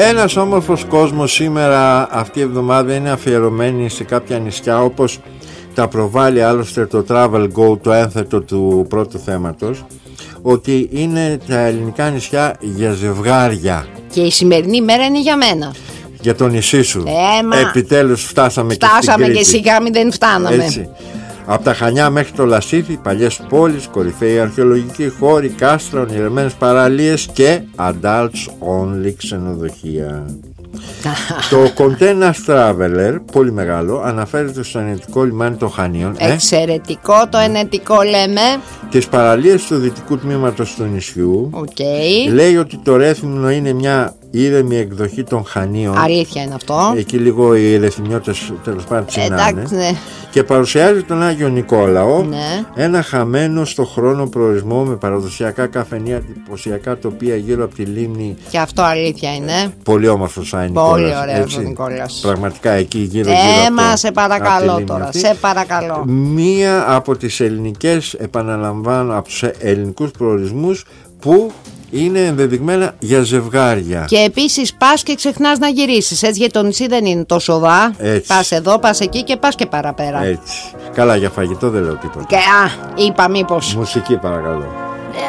Ένας όμορφος κόσμος σήμερα, αυτή η εβδομάδα, είναι αφιερωμένη σε κάποια νησιά, όπως τα προβάλλει άλλωστε το Travel Go, το ένθετο του πρώτου θέματος, ότι είναι τα ελληνικά νησιά για ζευγάρια. Και η σημερινή μέρα είναι για μένα. Για το νησί σου. Επιτέλους φτάσαμε και στην Κρήτη. Και σιγά μην δεν φτάναμε. Έτσι. Από τα Χανιά μέχρι το Λασίθι, παλιές πόλεις, κορυφαίοι αρχαιολογικοί χώροι, κάστρα, ονειρεμένες παραλίες και adults only ξενοδοχεία. Το Container Traveler, πολύ μεγάλο, αναφέρεται στο ενετικό λιμάνι των Χανίων. Εξαιρετικό το ενετικό, λέμε. Τις παραλίες του δυτικού τμήματος του νησιού. Λέει ότι το Ρέθυμνο είναι μια ήρεμη εκδοχή των Χανίων. Αλήθεια είναι αυτό. Εκεί λίγο οι ρεθυμιώτες τέλος πάντων τσινάνε. Ναι. Και παρουσιάζει τον Άγιο Νικόλαο, ναι. Ένα χαμένο στο χρόνο προορισμό με παραδοσιακά καφενεία, εντυπωσιακά τοπία γύρω από τη λίμνη. Και αυτό αλήθεια είναι. Πολύ όμορφο σαν Νικόλας. Πολύ ωραίος ο Νικόλας. Πραγματικά εκεί γύρω από σε παρακαλώ τώρα, αυτή. Σε παρακαλώ. Μία από τις ελληνικές, επαναλαμβάνω, από τους ελληνικούς προορισμούς που είναι ενδεδειγμένα για ζευγάρια. Και επίσης πας και ξεχνάς να γυρίσεις. Έτσι, γιατί το νησί δεν είναι τόσο δά. Πας εδώ, πας εκεί και πας και παραπέρα. Έτσι. Καλά, για φαγητό δεν λέω τίποτα. Και είπα μήπως. Μουσική παρακαλώ.